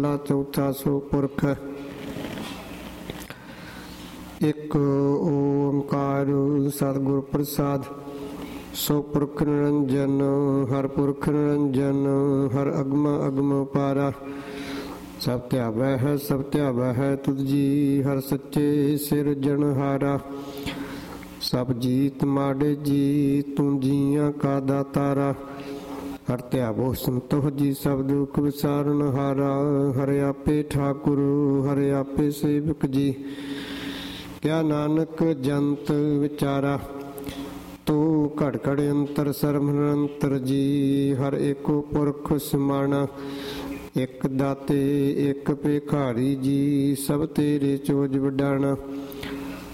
ਚੌਥਾ ਸੋ ਪੁਰਖ। ਇੱਕ ਓਮਕਾਰ ਸਤਿਗੁਰ ਪ੍ਰਸਾਦ। ਸੋ ਪੁਰਖ ਨਿਰੰਜਨ ਹਰ ਪੁਰਖ ਨਿਰੰਜਨ ਹਰ ਅਗਮ ਅਗਮ ਪਾਰਾ। ਸਭ ਧਿਆਵੈ ਹੈ ਸਭ ਧਿਆਵੈ ਹੈ ਤੁਧ ਜੀ ਹਰ ਸੱਚੇ ਸਿਰਜਣਹਾਰਾ। ਸਭ ਜੀਤ ਮਾੜੇ ਜੀ ਤੂੰ ਜੀਆਂ ਕਾ ਦਾਤਾਰਾ। ਹਰ ਧਿਆਵੋ ਸੰਤੋਖ ਜੀ ਸਭ ਦੁਖ ਵਿਸਾਰਨ ਹਾਰਾ। ਹਰਿ ਆਪੇ ਠਾਕੁਰ ਹਰਿ ਆਪੇ ਸੇਵਕ ਜੀ ਕਿਆ ਨਾਨਕ ਜੰਤ ਵਿਚਾਰਾ। ਤੂੰ ਘੜ ਘੜ ਅੰਤਰ ਸਰਬ ਨਿਰੰਤਰ ਜੀ ਹਰ ਏਕੋ ਪੁਰਖ ਸਮਾਣਾ। ਇੱਕ ਦਾਤੇ ਇੱਕ ਭਿਖਾਰੀ ਜੀ ਸਭ ਤੇਰੇ ਚੋਜ ਵਡਾਣਾ।